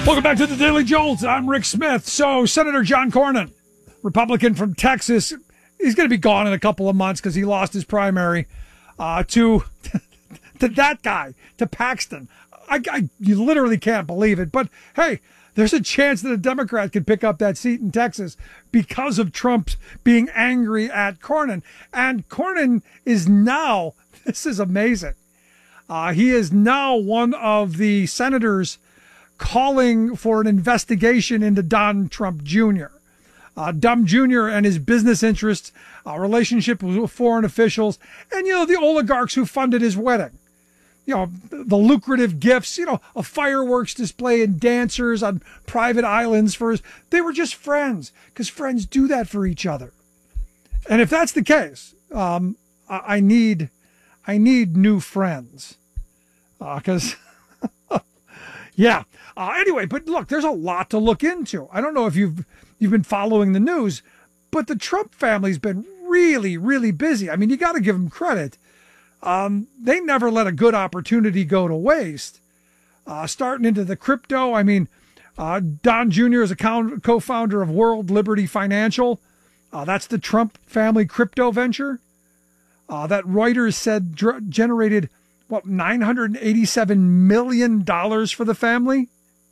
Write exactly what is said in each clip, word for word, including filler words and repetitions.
Welcome back to the Daily Jolt. I'm Rick Smith. So, Senator John Cornyn, Republican from Texas, he's going to be gone in a couple of months because he lost his primary uh, to to that guy, to Paxton. I, I you literally can't believe it. But hey, there's a chance that a Democrat could pick up that seat in Texas because of Trump being angry at Cornyn. And Cornyn is now, this is amazing, uh, he is now one of the senators calling for an investigation into Don Trump Junior Uh, Dom Junior and his business interests, uh, relationship with foreign officials, and, you know, the oligarchs who funded his wedding. You know, the lucrative gifts, you know, a fireworks display and dancers on private islands for his, they were just friends, because friends do that for each other. And if that's the case, um, I, I need, I need new friends, because, uh, yeah. Uh, anyway, but look, there's a lot to look into. I don't know if you've you've been following the news, but the Trump family's been really, really busy. I mean, you got to give them credit. Um, they never let a good opportunity go to waste. Uh, starting into the crypto, I mean, uh, Don Junior is a co-founder of World Liberty Financial. Uh, that's the Trump family crypto venture uh, that Reuters said dr- generated, what, nine hundred eighty-seven million dollars for the family?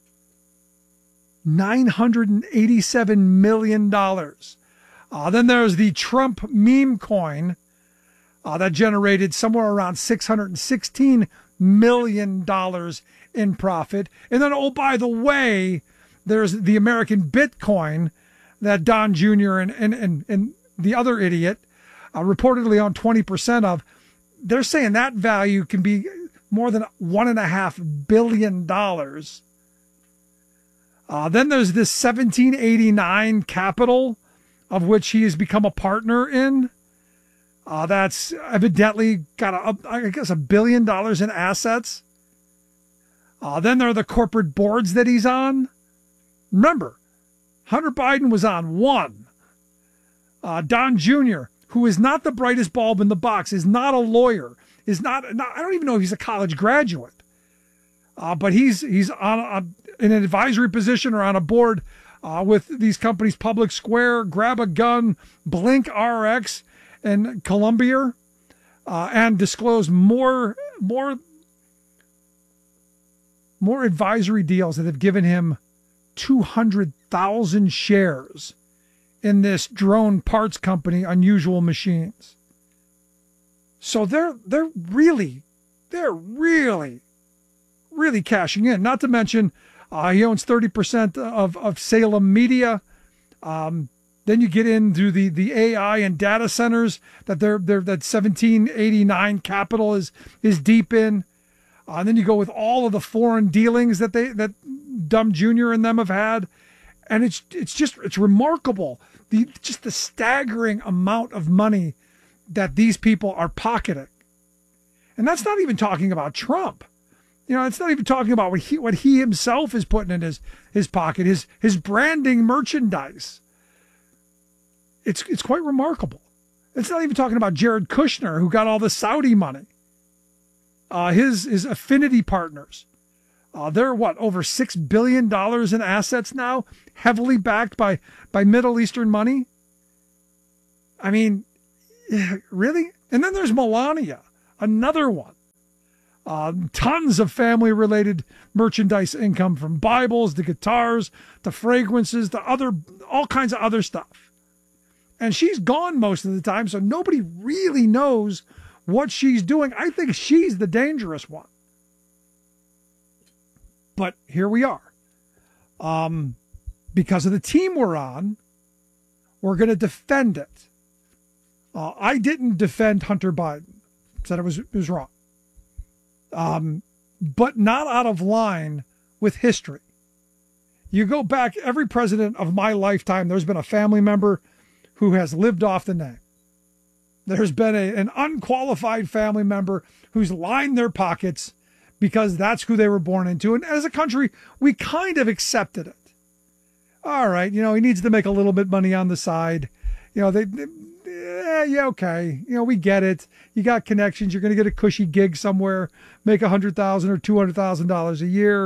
nine hundred eighty-seven million dollars. Uh, then there's the Trump meme coin uh, that generated somewhere around six hundred sixteen million dollars in profit. And then, oh, by the way, there's the American Bitcoin that Don Junior and, and, and, and the other idiot uh, reportedly own twenty percent of. They're saying that value can be more than one and a half billion dollars. Uh, then there's this seventeen eighty-nine Capital, of which he has become a partner in. Uh, that's evidently got, a, I guess, a billion dollars in assets. Uh, then there are the corporate boards that he's on. Remember, Hunter Biden was on one. Uh, Don Junior, who is not the brightest bulb in the box, is not a lawyer, is not, not I don't even know if he's a college graduate. Uh, but he's he's on a, in an advisory position or on a board uh, with these companies, Public Square, Grab a Gun, Blink R X, and Columbia, uh, and disclose more more more advisory deals that have given him two hundred thousand shares in this drone parts company, Unusual Machines. So they're they're really they're really. really cashing in. Not to mention, uh, he owns thirty percent of, of Salem Media. Um, then you get into the, the A I and data centers that they're, they're that seventeen eighty-nine Capital is is deep in. Uh, and then you go with all of the foreign dealings that they that Dom Junior and them have had, and it's it's just it's remarkable the just the staggering amount of money that these people are pocketing, and that's not even talking about Trump. You know, it's not even talking about what he what he himself is putting in his, his pocket, his his branding merchandise. It's it's quite remarkable. It's not even talking about Jared Kushner, who got all the Saudi money. Uh, his his affinity partners. Uh, they're what, over six billion dollars in assets now, heavily backed by by Middle Eastern money. I mean, really? And then there's Melania, another one. Uh, tons of family-related merchandise income, from Bibles to guitars to fragrances to other, all kinds of other stuff. And she's gone most of the time, so nobody really knows what she's doing. I think she's the dangerous one. But here we are. Um, because of the team we're on, we're going to defend it. Uh, I didn't defend Hunter Biden. Said it was, it was wrong. Um, but not out of line with history. You go back, every president of my lifetime, there's been a family member who has lived off the name. There's been a, an unqualified family member who's lined their pockets because that's who they were born into. And as a country, we kind of accepted it. All right, you know, he needs to make a little bit money on the side. You know, they, they yeah, yeah, okay. You know, we get it. You got connections. You're going to get a cushy gig somewhere, make a hundred thousand or two hundred thousand dollars a year.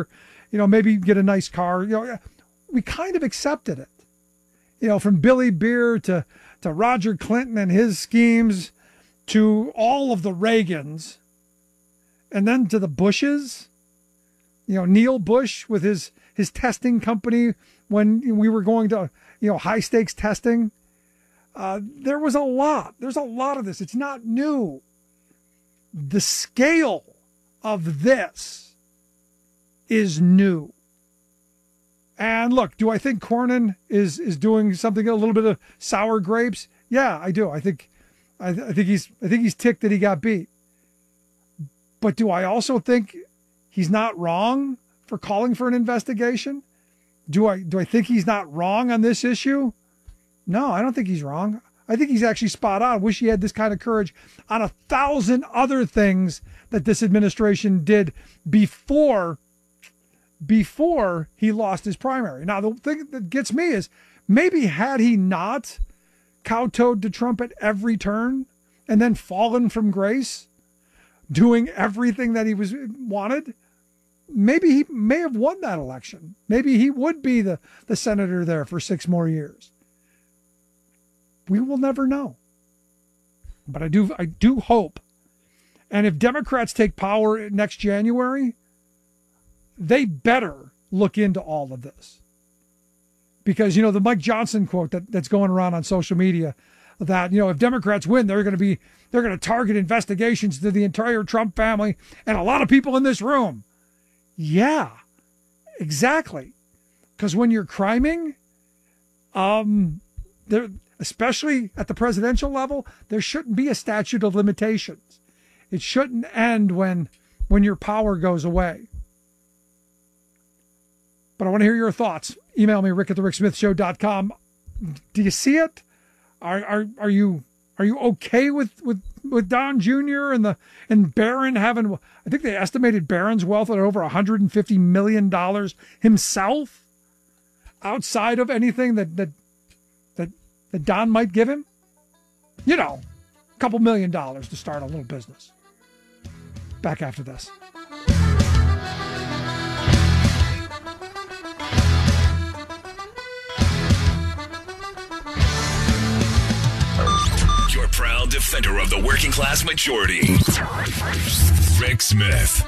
you know, maybe get a nice car. You know, we kind of accepted it. You know, from Billy Beer to, to Roger Clinton and his schemes to all of the Reagans and then to the Bushes. You know, Neil Bush with his, his testing company when we were going to, you know, high stakes testing. Uh, there was a lot. There's a lot of this. It's not new. The scale of this is new. And look, do I think Cornyn is, is doing something, a little bit of sour grapes? Yeah, I do. I think, I, I think he's, I think he's ticked that he got beat. But do I also think he's not wrong for calling for an investigation? Do I, do I think he's not wrong on this issue? No, I don't think he's wrong. I think he's actually spot on. Wish he had this kind of courage on a thousand other things that this administration did before, before he lost his primary. Now, the thing that gets me is maybe had he not kowtowed to Trump at every turn and then fallen from grace, doing everything that he was wanted, maybe he may have won that election. Maybe he would be the, the senator there for six more years. We will never know. But I do I do hope. And if Democrats take power next January, they better look into all of this. Because, you know, the Mike Johnson quote that, that's going around on social media that, you know, if Democrats win, they're going to be they're going to target investigations to the entire Trump family and a lot of people in this room. Yeah, exactly. Because when you're criming, um, there, especially at the presidential level, there shouldn't be a statute of limitations. It shouldn't end when when your power goes away. But I want to hear your thoughts. Email me, rick at the rick smith show dot com. Do you see it? Are are are you are you okay with, with, with Don Junior and the and Barron having, I think they estimated Barron's wealth at over one hundred fifty million dollars himself, outside of anything that that that that Don might give him? You know, a couple million dollars to start a little business. Back after this. Your proud defender of the working class majority, Rick Smith.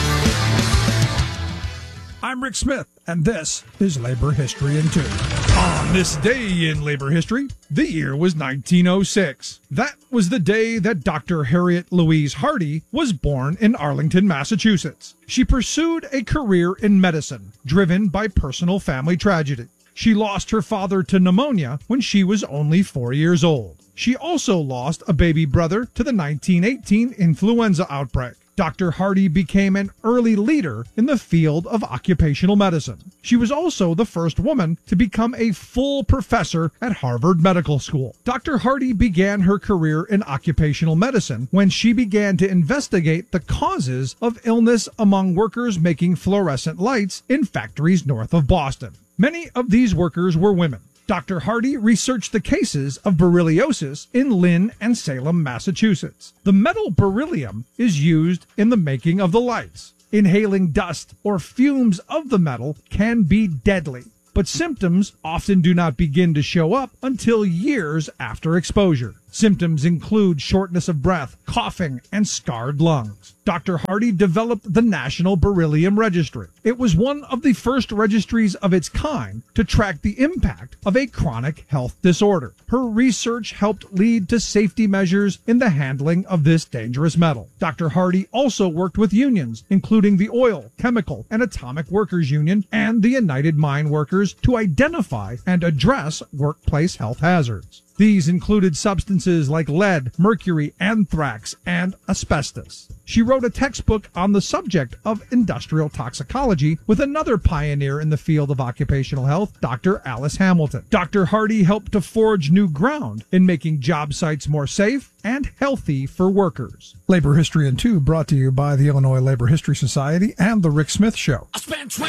I'm Rick Smith, and this is Labor History in Two. On this day in labor history, the year was nineteen oh six. That was the day that Doctor Harriet Louise Hardy was born in Arlington, Massachusetts. She pursued a career in medicine, driven by personal family tragedy. She lost her father to pneumonia when she was only four years old. She also lost a baby brother to the nineteen eighteen influenza outbreak. Doctor Hardy became an early leader in the field of occupational medicine. She was also the first woman to become a full professor at Harvard Medical School. Doctor Hardy began her career in occupational medicine when she began to investigate the causes of illness among workers making fluorescent lights in factories north of Boston. Many of these workers were women. Doctor Hardy researched the cases of berylliosis in Lynn and Salem, Massachusetts. The metal beryllium is used in the making of the lights. Inhaling dust or fumes of the metal can be deadly, but symptoms often do not begin to show up until years after exposure. Symptoms include shortness of breath, coughing, and scarred lungs. Doctor Hardy developed the National Beryllium Registry. It was one of the first registries of its kind to track the impact of a chronic health disorder. Her research helped lead to safety measures in the handling of this dangerous metal. Doctor Hardy also worked with unions, including the Oil, Chemical, and Atomic Workers Union and the United Mine Workers, to identify and address workplace health hazards. These included substances like lead, mercury, anthrax, and asbestos. She wrote a textbook on the subject of industrial toxicology with another pioneer in the field of occupational health, Doctor Alice Hamilton. Doctor Hardy helped to forge new ground in making job sites more safe and healthy for workers. Labor History in Two brought to you by the Illinois Labor History Society and the Rick Smith Show.